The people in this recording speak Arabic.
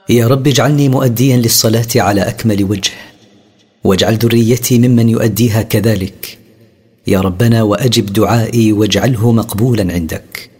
يا رب اجعلني مؤديا للصلاة على أكمل وجه، واجعل ذريتي ممن يؤديها كذلك يا ربنا، وأجب دعائي واجعله مقبولا عندك.